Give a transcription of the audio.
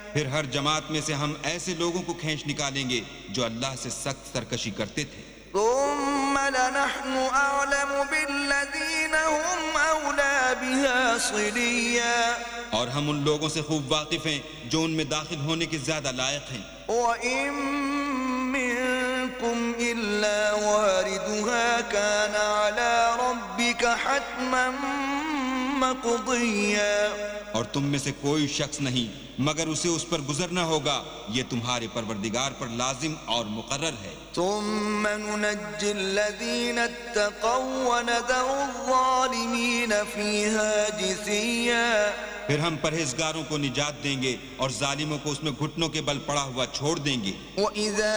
फिर हर जमात में से हम ऐसे लोगों को खींच निकालेंगे जो अल्लाह से सख्त सरकशी करते थे। ثم لنحن أعلم بالذين هم أولى بها صليا और हम उन लोगों से खूब वाकिफ हैं जो उनमें दाखिल होने के ज्यादा लायक हैं। وإن منكم إلا واردها كان على ربك حتما مقضيا और तुम में से कोई शख्स नहीं मगर उसे उस पर गुजरना होगा, ये तुम्हारे परवरदिगार पर लाजिम और मुकर्रर है। ثم ننجي الذين اتقوا ونذر الظالمين فيها جثيا फिर हम परहेजगारों को निजात देंगे और जालिमों को उसमें घुटनों के बल पड़ा हुआ छोड़ देंगे। وإذا